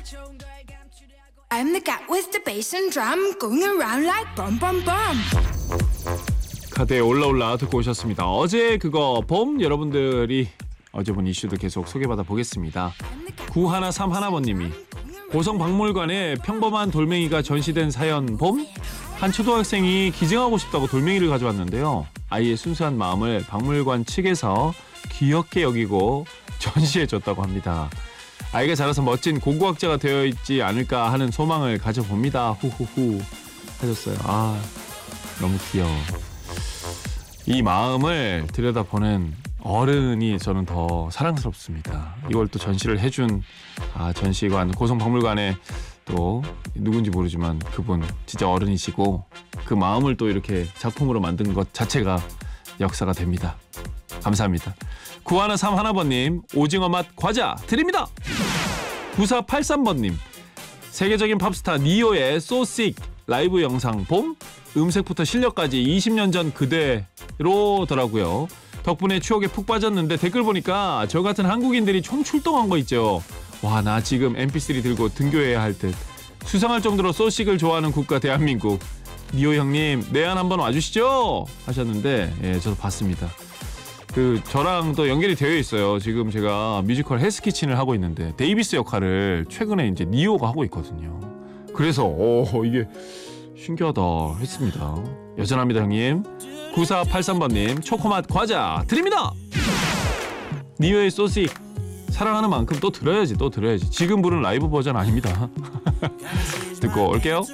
I'm the cat with the bass and drum going around like bum bum bum. 카드에 올라올라 듣고 오셨습니다. 어제 그거 봄 여러분들이 어제 본 이슈도 계속 소개받아 보겠습니다. 9131번님이 고성박물관에 평범한 돌멩이가 전시된 사연 봄? 한 초등학생이 기증하고 싶다고 돌멩이를 가져왔는데요. 아이의 순수한 마음을 박물관 측에서 귀엽게 여기고 전시해줬다고 합니다. 아이가 자라서 멋진 고고학자가 되어 있지 않을까 하는 소망을 가져봅니다. 후후후 하셨어요. 아, 너무 귀여워. 이 마음을 들여다보는 어른이 저는 더 사랑스럽습니다. 이걸 또 전시를 해준 전시관 고성박물관에 또 누군지 모르지만 그분 진짜 어른이시고 그 마음을 또 이렇게 작품으로 만든 것 자체가 역사가 됩니다. 감사합니다. 9131번님 오징어 맛 과자 드립니다. 9483번님 세계적인 팝스타 니오의 So Sick 라이브 영상 봄? 음색부터 실력까지 20년 전 그대로더라고요. 덕분에 추억에 푹 빠졌는데 댓글 보니까 저 같은 한국인들이 총 출동한 거 있죠. 와, 나 지금 mp3 들고 등교해야 할 듯. 수상할 정도로 소식을 좋아하는 국가 대한민국. 니오 형님 내한 한번 와주시죠 하셨는데 예, 저도 봤습니다. 저랑 또 연결이 되어 있어요. 지금 제가 뮤지컬 헬스키친을 하고 있는데 데이비스 역할을 최근에 이제 니오가 하고 있거든요. 그래서 이게 신기하다 했습니다. 여전합니다 형님. 9483번님 초코맛 과자 드립니다. 니오의 소식 사랑하는 만큼 또 들어야지. 지금 부른 라이브 버전 아닙니다. 듣고 올게요.